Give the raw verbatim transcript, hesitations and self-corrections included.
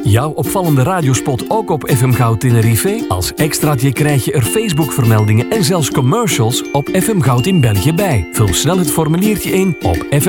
Jouw opvallende radiospot ook op F M Goud Tenerife? Als extraatje krijg je er Facebook-vermeldingen en zelfs commercials op F M Goud in België bij. Vul snel het formuliertje in op F M